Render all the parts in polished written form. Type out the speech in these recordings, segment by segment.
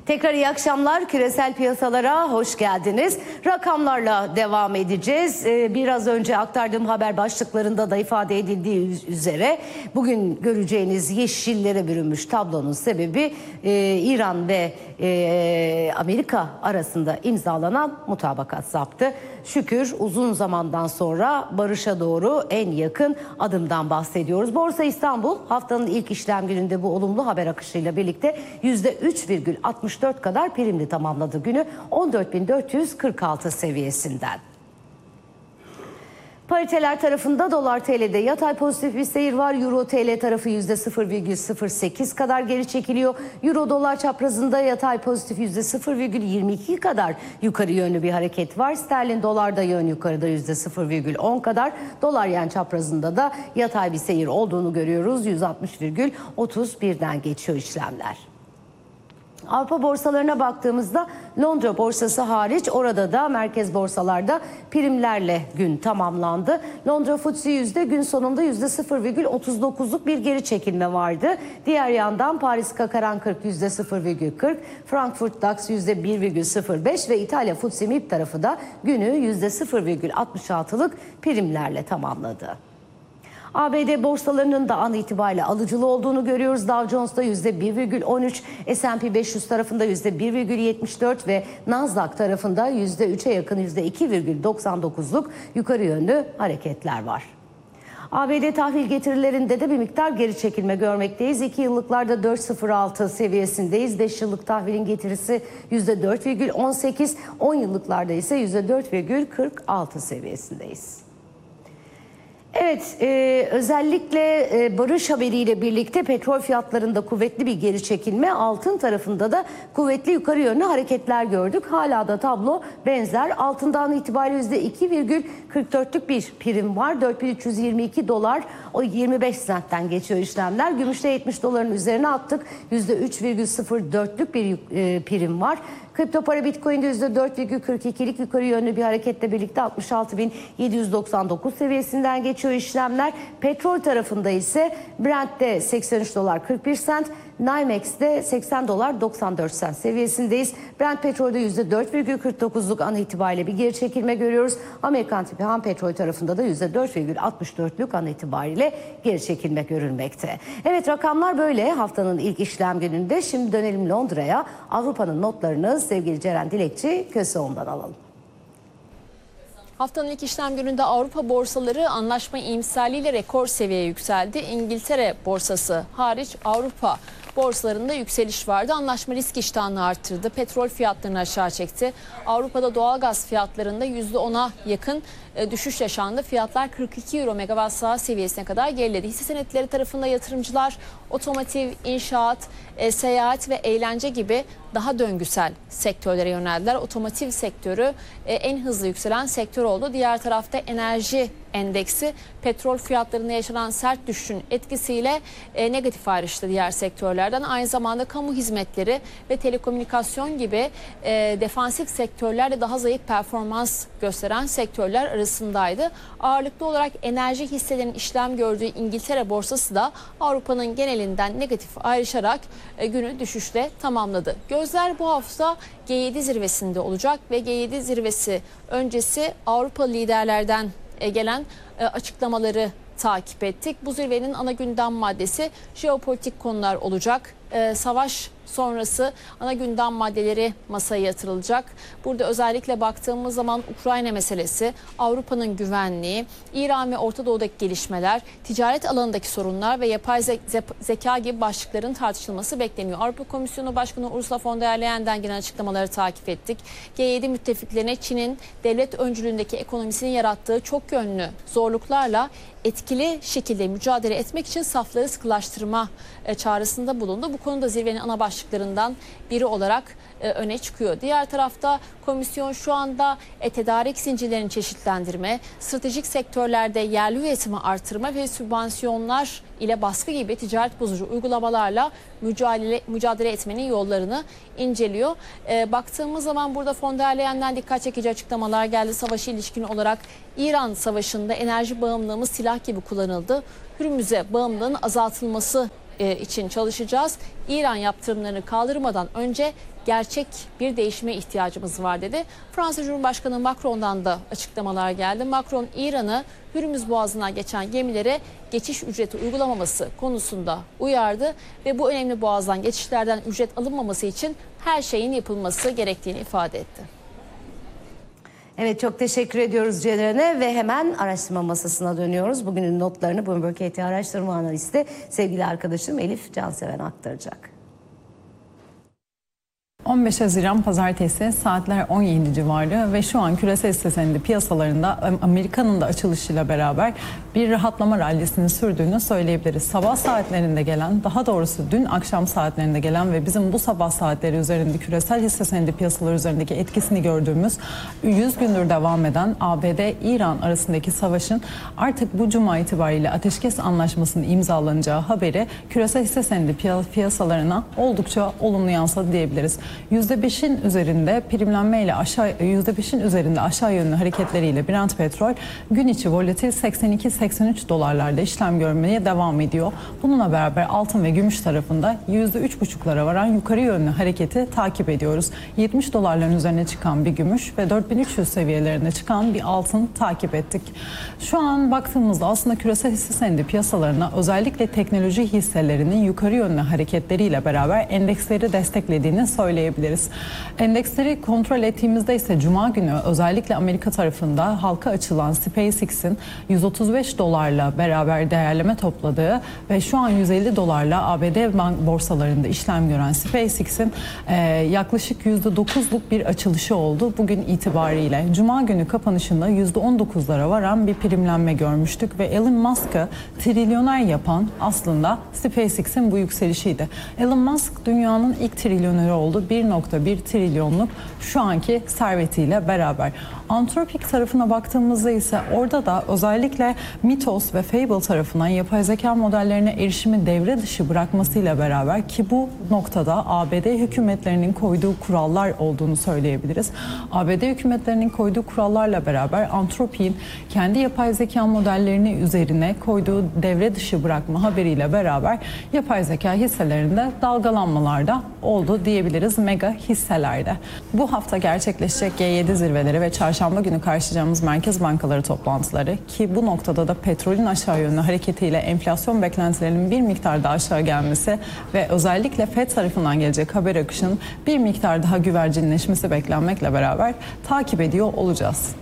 Tekrar iyi akşamlar. Küresel piyasalara hoş geldiniz. Rakamlarla devam edeceğiz. Biraz önce aktardığım haber başlıklarında da ifade edildiği üzere bugün göreceğiniz yeşillere bürünmüş tablonun sebebi İran ve Amerika arasında imzalanan mutabakat zaptı. Şükür uzun zamandan sonra barışa doğru en yakın adımdan bahsediyoruz. Borsa İstanbul haftanın ilk işlem gününde bu olumlu haber akışıyla birlikte %3,64 kadar primli tamamladı günü 14.446 seviyesinden. Pariteler tarafında dolar TL'de yatay pozitif bir seyir var. Euro TL tarafı %0,08 kadar geri çekiliyor. Euro dolar çaprazında yatay pozitif %0,22 kadar yukarı yönlü bir hareket var. Sterlin dolarda yön yukarıda %0,10 kadar. Dolar yen çaprazında da yatay bir seyir olduğunu görüyoruz. 160,31'den geçiyor işlemler. Avrupa borsalarına baktığımızda Londra borsası hariç orada da merkez borsalarda primlerle gün tamamlandı. Londra FTSE yüzde gün sonunda %0,39'luk bir geri çekilme vardı. Diğer yandan Paris CAC 40 %0,40, Frankfurt DAX %1,05 ve İtalya FTSE MIB tarafı da günü %0,66'lık primlerle tamamladı. ABD borsalarının da an itibariyle alıcılı olduğunu görüyoruz. Dow Jones'da %1,13, S&P 500 tarafında %1,74 ve Nasdaq tarafında %3'e yakın %2,99'luk yukarı yönlü hareketler var. ABD tahvil getirilerinde de bir miktar geri çekilme görmekteyiz. 2 yıllıklarda 4,06 seviyesindeyiz. 5 yıllık tahvilin getirisi %4,18, 10 yıllıklarda ise %4,46 seviyesindeyiz. Evet, özellikle barış haberiyle birlikte petrol fiyatlarında kuvvetli bir geri çekilme, altın tarafında da kuvvetli yukarı yönlü hareketler gördük. Hala da tablo benzer. Altından itibariyle %2,44'lük bir prim var. 4.322 dolar, o 25 sentten geçiyor işlemler. Gümüşte 70 doların üzerine attık. %3,04'lük bir prim var. Kripto para Bitcoin'de %4,42'lik yukarı yönlü bir hareketle birlikte 66.799 seviyesinden geçiyor işlemler. Petrol tarafında ise Brent'te 83 dolar 41 sent, NYMEX'te 80 dolar 94 sent seviyesindeyiz. Brent petrolde %4,49'luk an itibariyle bir geri çekilme görüyoruz. Amerikan tipi ham petrol tarafında da %4,64'lük an itibariyle geri çekilme görülmekte. Evet, rakamlar böyle haftanın ilk işlem gününde. Şimdi dönelim Londra'ya. Avrupa'nın notlarını sevgili Ceren Dilekçi Köseoğlu'ndan alalım. Haftanın ilk işlem gününde Avrupa borsaları anlaşma iyimserliğiyle rekor seviyeye yükseldi. İngiltere borsası hariç Avrupa borsalarında yükseliş vardı. Anlaşma risk iştahını arttırdı. Petrol fiyatlarını aşağı çekti. Avrupa'da doğalgaz fiyatlarında %10'a yakın düşüş yaşandı. Fiyatlar 42 euro megawatt saat seviyesine kadar geriledi. Hisse senetleri tarafında yatırımcılar otomotiv, inşaat, seyahat ve eğlence gibi daha döngüsel sektörlere yöneldiler. Otomotiv sektörü en hızlı yükselen sektör oldu. Diğer tarafta enerji endeksi petrol fiyatlarında yaşanan sert düşüşün etkisiyle negatif ayrıştı diğer sektörlerden. Aynı zamanda kamu hizmetleri ve telekomünikasyon gibi defansif sektörlerde daha zayıf performans gösteren sektörler arasındaydı. Ağırlıklı olarak enerji hisselerinin işlem gördüğü İngiltere borsası da Avrupa'nın genelinden negatif ayrışarak günü düşüşle tamamladı. Gözler bu hafta G7 zirvesinde olacak ve G7 zirvesi öncesi Avrupa liderlerden gelen açıklamaları takip ettik. Bu zirvenin ana gündem maddesi jeopolitik konular olacak. Savaş sonrası ana gündem maddeleri masaya yatırılacak. Burada özellikle baktığımız zaman Ukrayna meselesi, Avrupa'nın güvenliği, İran ve Orta Doğu'daki gelişmeler, ticaret alanındaki sorunlar ve yapay zeka gibi başlıkların tartışılması bekleniyor. Avrupa Komisyonu Başkanı Ursula von der Leyen'den gelen açıklamaları takip ettik. G7 müttefiklerine Çin'in devlet öncülüğündeki ekonomisinin yarattığı çok yönlü zorluklarla etkili şekilde mücadele etmek için safları sıkılaştırma çağrısında bulundu. Bu konuda zirvenin ana başlıklarından biri olarak öne çıkıyor. Diğer tarafta komisyon şu anda tedarik zincirlerini çeşitlendirme, stratejik sektörlerde yerli üretimi artırma ve sübvansiyonlar ile baskı gibi ticaret bozucu uygulamalarla mücadele etmenin yollarını inceliyor. Baktığımız zaman burada von der Leyen'den dikkat çekici açıklamalar geldi. Savaşa ilişkin olarak İran savaşında enerji bağımlılığımız silah gibi kullanıldı. Hürmüz'e bağımlılığın azaltılması için çalışacağız. İran yaptırımlarını kaldırmadan önce gerçek bir değişime ihtiyacımız var dedi. Fransa Cumhurbaşkanı Macron'dan da açıklamalar geldi. Macron, İran'ı Hürmüz Boğazı'ndan geçen gemilere geçiş ücreti uygulamaması konusunda uyardı ve bu önemli boğazdan geçişlerden ücret alınmaması için her şeyin yapılması gerektiğini ifade etti. Evet, çok teşekkür ediyoruz Ceren'e ve hemen araştırma masasına dönüyoruz. Bugünün notlarını Bloomberg KT araştırma analisti sevgili arkadaşım Elif Canseven aktaracak. 15 Haziran Pazartesi saatler 17 civarı ve şu an küresel hisse senedi piyasalarında Amerika'nın da açılışıyla beraber bir rahatlama rallisinin sürdüğünü söyleyebiliriz. Sabah saatlerinde gelen, daha doğrusu dün akşam saatlerinde gelen ve bizim bu sabah saatleri üzerinde küresel hisse senedi piyasaları üzerindeki etkisini gördüğümüz 100 gündür devam eden ABD-İran arasındaki savaşın artık bu cuma itibariyle ateşkes anlaşmasının imzalanacağı haberi küresel hisse senedi piyasalarına oldukça olumlu yansıdı diyebiliriz. %5'in üzerinde primlenmeyle %5'in üzerinde aşağı yönlü hareketleriyle Brent petrol gün içi volatil 82-83 dolarlarda işlem görmeye devam ediyor. Bununla beraber altın ve gümüş tarafında %3,5'lara varan yukarı yönlü hareketi takip ediyoruz. 70 dolarların üzerine çıkan bir gümüş ve 4300 seviyelerine çıkan bir altın takip ettik. Şu an baktığımızda aslında küresel hisse senedi piyasalarına özellikle teknoloji hisselerinin yukarı yönlü hareketleriyle beraber endeksleri desteklediğini söyleyebiliriz. Endeksleri kontrol ettiğimizde ise Cuma günü özellikle Amerika tarafında halka açılan SpaceX'in 135 dolarla beraber değerleme topladığı ve şu an 150 dolarla ABD borsalarında işlem gören SpaceX'in yaklaşık %9'luk bir açılışı oldu bugün itibariyle. Cuma günü kapanışında %19'lara varan bir primlenme görmüştük ve Elon Musk'ı trilyoner yapan aslında SpaceX'in bu yükselişiydi. Elon Musk dünyanın ilk trilyoneri oldu. 1,1 trilyonluk şu anki servetiyle beraber. Anthropic tarafına baktığımızda ise orada da özellikle Mythos ve Fable tarafından yapay zeka modellerine erişimi devre dışı bırakmasıyla beraber ki bu noktada ABD hükümetlerinin koyduğu kurallar olduğunu söyleyebiliriz. ABD hükümetlerinin koyduğu kurallarla beraber Anthropic'in kendi yapay zeka modellerini üzerine koyduğu devre dışı bırakma haberiyle beraber yapay zeka hisselerinde dalgalanmalarda oldu diyebiliriz mega hisselerde. Bu hafta gerçekleşecek G7 zirveleri ve çarşamba günü karşılayacağımız merkez bankaları toplantıları ki bu noktada da petrolün aşağı yönlü hareketiyle enflasyon beklentilerinin bir miktar daha aşağı gelmesi ve özellikle FED tarafından gelecek haber akışının bir miktar daha güvercinleşmesi beklenmekle beraber takip ediyor olacağız.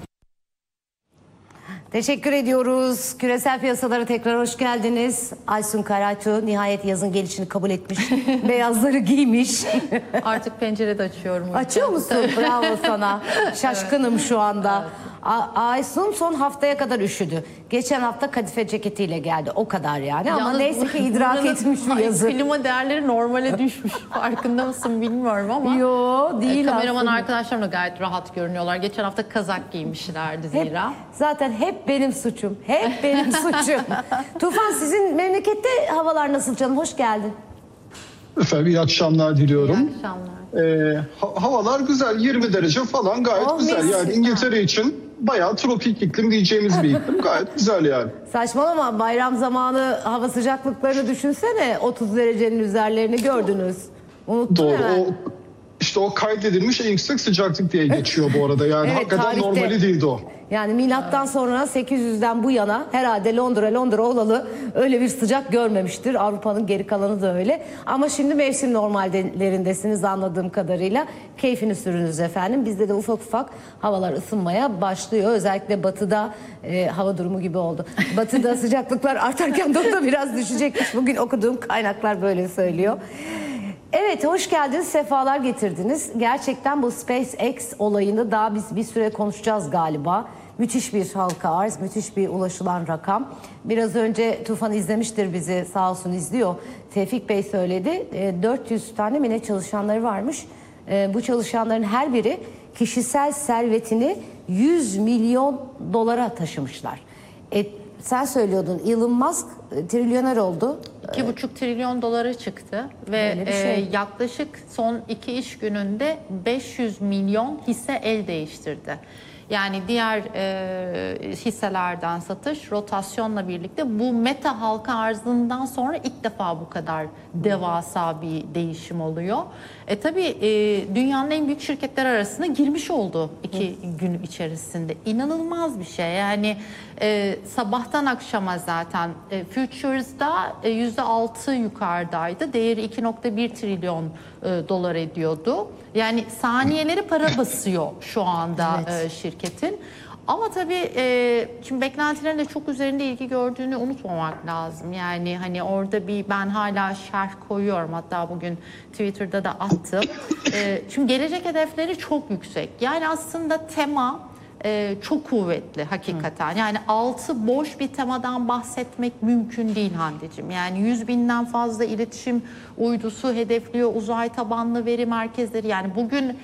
Teşekkür ediyoruz. Küresel piyasalara tekrar hoş geldiniz. Aysun Karaytu nihayet yazın gelişini kabul etmiş. Beyazları giymiş. Artık pencerede açıyorum. Açıyor musun? Bravo sana. Şaşkınım şu anda. Evet. Aysun son haftaya kadar üşüdü. Geçen hafta kadife ceketiyle geldi. O kadar yani. Ama neyse ki idrak etmiş bu yazı. Klima değerleri normale düşmüş. Farkında mısın bilmiyorum ama. Yo değil kameraman aslında. arkadaşlarım da gayet rahat görünüyorlar. Geçen hafta kazak giymişlerdi zira. Zaten hep benim suçum. Hep benim suçum. Tufan, sizin memlekette havalar nasıl canım? Hoş geldin. Efendim iyi akşamlar diliyorum. İyi akşamlar. Havalar güzel, 20 derece falan gayet güzel. Yani İngiltere için bayağı tropik iklim diyeceğimiz bir iklim. Gayet güzel yani. Saçmalama, bayram zamanı hava sıcaklıklarını düşünsene. 30 derecenin üzerlerini gördünüz. Unuttun Doğru. hemen. İşte o kaydedilmiş en yüksek sıcaklık diye geçiyor bu arada. Yani Evet, hakikaten tarihte. normali değildi o. Yani milattan sonra 800'den bu yana herhalde Londra olalı öyle bir sıcak görmemiştir. Avrupa'nın geri kalanı da öyle. Ama şimdi mevsim normallerindesiniz anladığım kadarıyla. Keyfini sürünüz efendim. Bizde de ufak ufak havalar ısınmaya başlıyor. Özellikle batıda hava durumu gibi oldu. Batıda sıcaklıklar artarken doğuda biraz düşecekmiş. Bugün okuduğum kaynaklar böyle söylüyor. Evet, hoş geldiniz, sefalar getirdiniz. Gerçekten bu SpaceX olayını daha biz bir süre konuşacağız galiba. Müthiş bir halka arz, müthiş bir ulaşılan rakam. Biraz önce Tufan izlemiştir bizi, sağ olsun izliyor. Tevfik Bey söyledi, 400 tane mi ne çalışanları varmış. Bu çalışanların her biri kişisel servetini 100 milyon dolara taşımışlar. Sen söylüyordun, Elon Musk trilyoner oldu. 2,5 trilyon dolara çıktı ve yaklaşık son 2 iş gününde 500 milyon hisse el değiştirdi. Yani diğer hisselerden satış rotasyonla birlikte bu meta halka arzından sonra ilk defa bu kadar devasa bir değişim oluyor. Tabii dünyanın en büyük şirketler arasına girmiş oldu 2 gün içerisinde. İnanılmaz bir şey. Yani sabahtan akşama zaten Futures'da %6 yukarıdaydı. Değeri 2,1 trilyon dolar ediyordu. Yani saniyeleri para basıyor şu anda şirketin. Ama tabii şimdi beklentilerin de çok üzerinde ilgi gördüğünü unutmamak lazım. Yani hani orada ben hala şerh koyuyorum. Hatta bugün Twitter'da da attım. Çünkü gelecek hedefleri çok yüksek. Yani aslında tema çok kuvvetli hakikaten. Yani altı boş bir temadan bahsetmek mümkün değil Hande'cim. Yani 100.000'den fazla iletişim uydusu hedefliyor, uzay tabanlı veri merkezleri. Yani bugün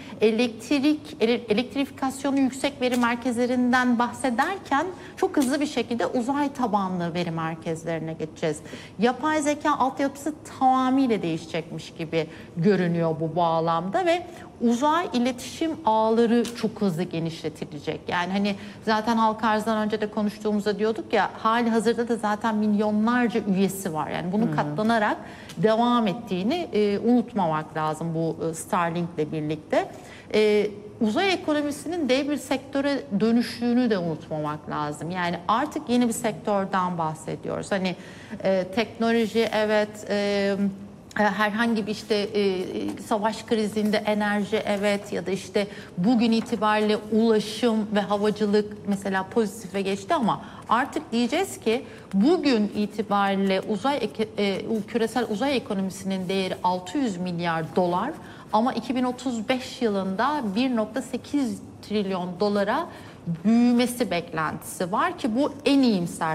elektrifikasyonu yüksek veri merkezlerinden bahsederken çok hızlı bir şekilde uzay tabanlı veri merkezlerine geçeceğiz. Yapay zeka altyapısı tamamıyla değişecekmiş gibi görünüyor bu bağlamda ve uzay iletişim ağları çok hızlı genişletilecek. Yani hani zaten halka arzdan önce de konuştuğumuzda diyorduk ya, hali hazırda da zaten milyonlarca üyesi var. Yani bunu katlanarak devam ettiğini unutmamak lazım bu Starlink'le birlikte. Uzay ekonomisinin dev bir sektöre dönüştüğünü de unutmamak lazım. Yani artık yeni bir sektörden bahsediyoruz. Hani teknoloji evet, herhangi bir savaş krizinde enerji evet, ya da bugün itibariyle ulaşım ve havacılık mesela pozitife geçti, ama artık diyeceğiz ki bugün itibariyle küresel uzay ekonomisinin değeri 600 milyar dolar ama 2035 yılında 1,8 trilyon dolara büyümesi beklentisi var ki bu en iyimser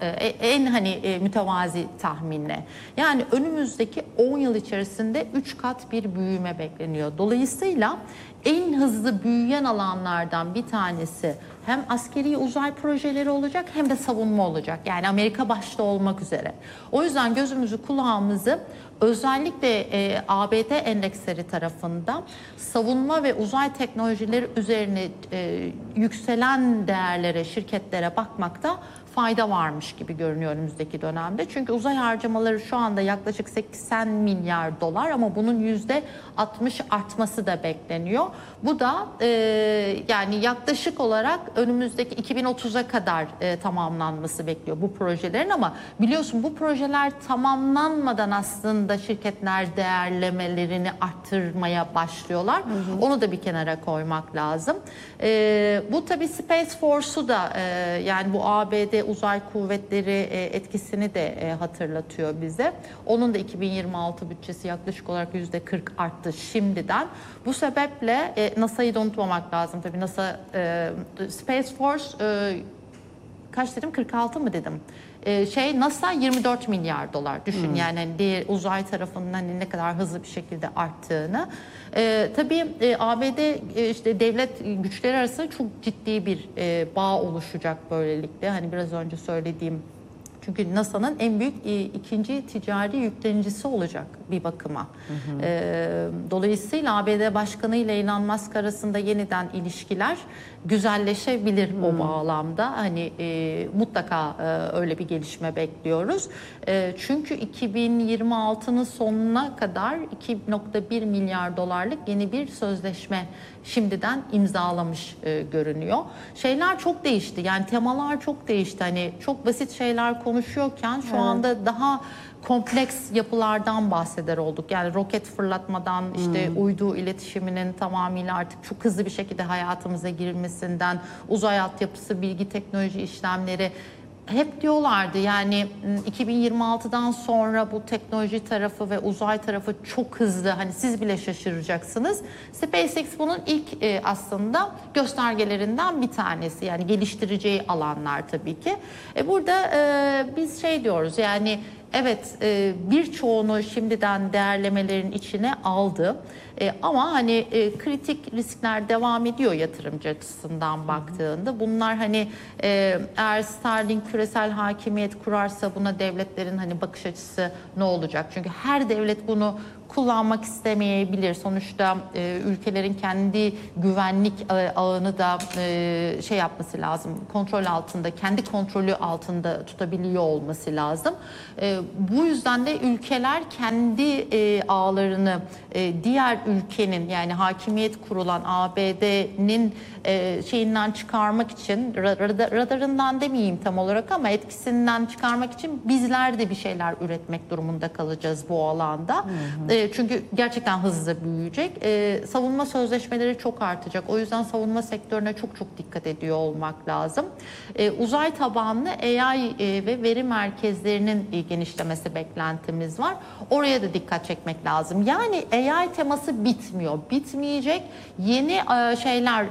mütevazi tahminle. Yani önümüzdeki 10 yıl içerisinde 3 kat bir büyüme bekleniyor. Dolayısıyla en hızlı büyüyen alanlardan bir tanesi hem askeri uzay projeleri olacak hem de savunma olacak. Yani Amerika başta olmak üzere. O yüzden gözümüzü kulağımızı özellikle ABD endeksleri tarafında savunma ve uzay teknolojileri üzerine yükselen değerlere, şirketlere bakmakta fayda varmış gibi görünüyor önümüzdeki dönemde. Çünkü uzay harcamaları şu anda yaklaşık 80 milyar dolar ama bunun %60 artması da bekleniyor. Bu da yani yaklaşık olarak önümüzdeki 2030'a kadar tamamlanması bekliyor bu projelerin, ama biliyorsun bu projeler tamamlanmadan aslında şirketler değerlemelerini arttırmaya başlıyorlar. Onu da bir kenara koymak lazım. Bu tabii Space Force'u da yani bu ABD uzay kuvvetleri etkisini de hatırlatıyor bize. Onun da 2026 bütçesi yaklaşık olarak %40 arttı şimdiden. Bu sebeple NASA'yı da unutmamak lazım. Tabii NASA, Space Force kaç dedim? 46 mı dedim? NASA 24 milyar dolar. Düşün yani diğer uzay tarafının ne kadar hızlı bir şekilde arttığını. Tabii ABD devlet güçleri arasında çok ciddi bir bağ oluşacak böylelikle. Hani biraz önce söylediğim, çünkü NASA'nın en büyük ikinci ticari yüklenicisi olacak bir bakıma. Dolayısıyla ABD Başkanı ile Elon Musk arasında yeniden ilişkiler güzelleşebilir o bağlamda. Hani mutlaka öyle bir gelişme bekliyoruz. Çünkü 2026'nın sonuna kadar 2,1 milyar dolarlık yeni bir sözleşme şimdiden imzalamış görünüyor. Şeyler çok değişti. Yani temalar çok değişti. Hani çok basit şeyler konuşuyorken şu anda daha kompleks yapılardan bahseder olduk. Yani roket fırlatmadan uydu iletişiminin tamamıyla artık çok hızlı bir şekilde hayatımıza girmesinden, uzay altyapısı, bilgi teknoloji işlemleri. Hep diyorlardı yani 2026'dan sonra bu teknoloji tarafı ve uzay tarafı çok hızlı, hani siz bile şaşıracaksınız. SpaceX bunun ilk aslında göstergelerinden bir tanesi, yani geliştireceği alanlar tabii ki. Burada biz diyoruz yani evet, birçoğunu şimdiden değerlemelerin içine aldı. Ama hani kritik riskler devam ediyor yatırımcı açısından baktığında. Bunlar hani eğer Starlink küresel hakimiyet kurarsa buna devletlerin hani bakış açısı ne olacak? Çünkü her devlet bunu kullanmak istemeyebilir. Sonuçta ülkelerin kendi güvenlik ağını da şey yapması lazım, kontrol altında, kendi kontrolü altında tutabiliyor olması lazım. Bu yüzden de ülkeler kendi ağlarını diğer ülkenin, yani hakimiyet kurulan ABD'nin şeyinden çıkarmak için, radarından demeyeyim tam olarak ama etkisinden çıkarmak için bizler de bir şeyler üretmek durumunda kalacağız bu alanda. Çünkü gerçekten hızlı büyüyecek. Savunma sözleşmeleri çok artacak. O yüzden savunma sektörüne çok çok dikkat ediyor olmak lazım. Uzay tabanlı AI ve veri merkezlerinin genişlemesi beklentimiz var. Oraya da dikkat çekmek lazım. Yani AI teması bitmiyor. Bitmeyecek. Yeni şeyler,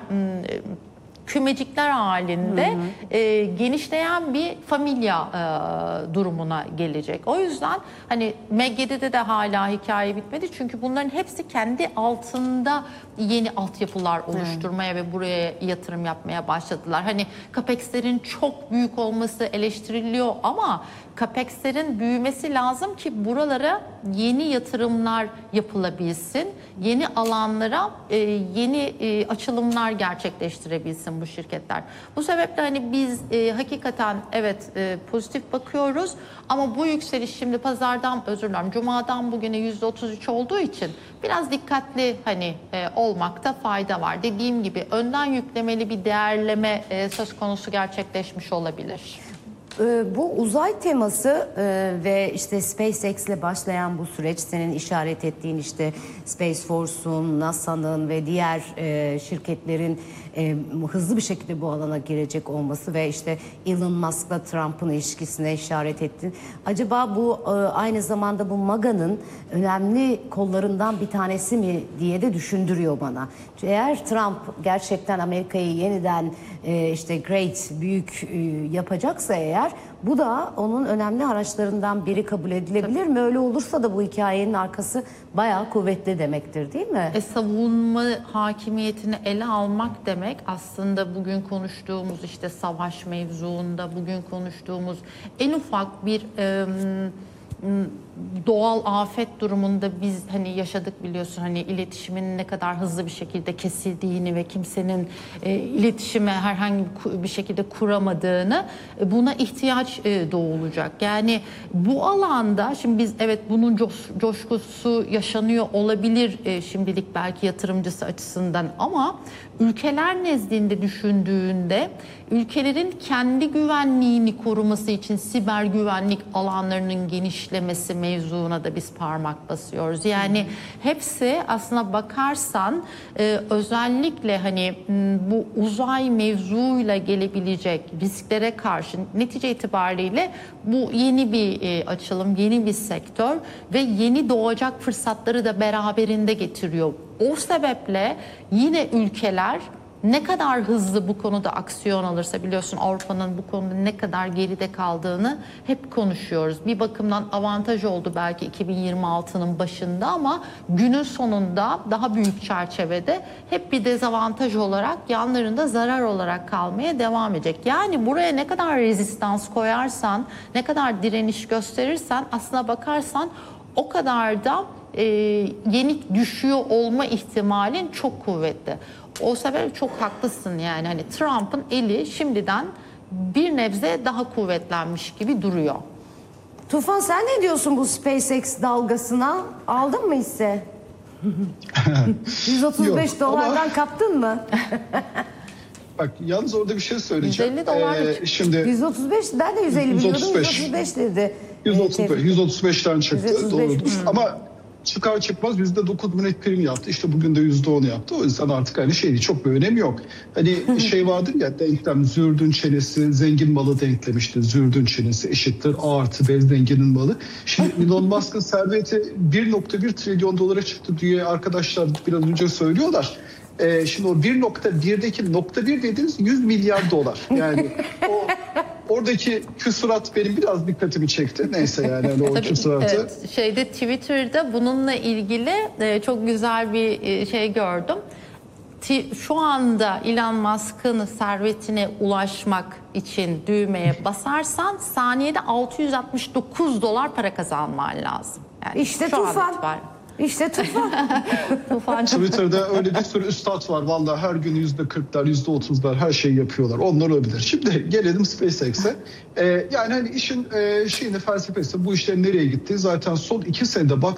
kümecikler halinde genişleyen bir familya durumuna gelecek. O yüzden hani Meg-7'de de hala hikaye bitmedi. Çünkü bunların hepsi kendi altında yeni altyapılar oluşturmaya ve buraya yatırım yapmaya başladılar. Hani CAPEX'lerin çok büyük olması eleştiriliyor ama CAPEX'lerin büyümesi lazım ki buralara yeni yatırımlar yapılabilsin. Yeni alanlara yeni açılımlar gerçekleştirebilsin bu şirketler. Bu sebeple hani biz hakikaten evet pozitif bakıyoruz ama bu yükseliş şimdi pazardan, özür dilerim, Cuma'dan bugüne %33 olduğu için biraz dikkatli hani olmakta fayda var. Dediğim gibi önden yüklemeli bir değerleme söz konusu gerçekleşmiş olabilir. Bu uzay teması ve işte SpaceX'le başlayan bu süreç, senin işaret ettiğin işte Space Force'un, NASA'nın ve diğer şirketlerin hızlı bir şekilde bu alana girecek olması ve işte Elon Musk'la Trump'ın ilişkisine işaret ettin. Acaba bu aynı zamanda bu MAGA'nın önemli kollarından bir tanesi mi diye de düşündürüyor bana. Eğer Trump gerçekten Amerika'yı yeniden işte great, büyük yapacaksa eğer, bu da onun önemli araçlarından biri kabul edilebilir mi? Öyle olursa da bu hikayenin arkası bayağı kuvvetli demektir, değil mi? Savunma hakimiyetini ele almak demek aslında bugün konuştuğumuz işte savaş mevzuunda, bugün konuştuğumuz en ufak bir doğal afet durumunda biz hani yaşadık, biliyorsun, hani iletişimin ne kadar hızlı bir şekilde kesildiğini ve kimsenin iletişime herhangi bir şekilde kuramadığını, buna ihtiyaç doğulacak. Yani bu alanda şimdi biz evet bunun coşkusu yaşanıyor olabilir şimdilik belki yatırımcısı açısından ama ülkeler nezdinde düşündüğünde ülkelerin kendi güvenliğini koruması için siber güvenlik alanlarının genişlemesi mevzuna da biz parmak basıyoruz. Yani hepsi aslına bakarsan özellikle hani bu uzay mevzuyla gelebilecek risklere karşı netice itibariyle bu yeni bir açılım, yeni bir sektör ve yeni doğacak fırsatları da beraberinde getiriyor. O sebeple yine ülkeler ne kadar hızlı bu konuda aksiyon alırsa, biliyorsun Avrupa'nın bu konuda ne kadar geride kaldığını hep konuşuyoruz. Bir bakımdan avantaj oldu belki 2026'nın başında ama günün sonunda daha büyük çerçevede hep bir dezavantaj olarak, yanlarında zarar olarak kalmaya devam edecek. Yani buraya ne kadar rezistans koyarsan, ne kadar direniş gösterirsen aslına bakarsan o kadar da yenik düşüyor olma ihtimalin çok kuvvetli. O sebeple çok haklısın, yani hani Trump'ın eli şimdiden bir nebze daha kuvvetlenmiş gibi duruyor. Tufan, sen ne diyorsun bu SpaceX dalgasına? Aldın mı hisse? 135 Yok, dolardan ama kaptın mı? Bak yalnız orada bir şey söyleyeceğim. 150 dolar şimdi 135, ben de 150 biliyordum, 135 dedi. 135'ten çıktı. 135. Doğrudur. Ama çıkar çıkmaz %9 net prim yaptı. İşte bugün de %10 yaptı. O yüzden artık hani şey çok bir önemi yok. Hani şey vardır ya, denklem, zürdün çenesi zengin malı denklemişti. Zürdün çenesi eşittir A artı B zenginin malı. Şimdi Elon Musk'ın serveti 1.1 trilyon dolara çıktı diye arkadaşlar biraz önce söylüyorlar. Şimdi o 1.1'deki nokta 1 dediğiniz 100 milyar dolar. Yani oradaki küsurat benim biraz dikkatimi çekti. Neyse yani hani o küsuratı. Evet, şeyde Twitter'da bununla ilgili çok güzel bir şey gördüm. Şu anda Elon Musk'ın servetine ulaşmak için düğmeye basarsan saniyede 669 dolar para kazanman lazım. Yani İşte şu an Tufan. itibaren. İşte tufan. Twitter'da öyle bir sürü üstad var. Vallahi her gün %40'lar, %30'lar her şeyi yapıyorlar. Onlar olabilir. Şimdi gelelim SpaceX'e. Yani hani işin şeyini, felsefesi, bu işlerin nereye gittiği zaten son 2 senede bak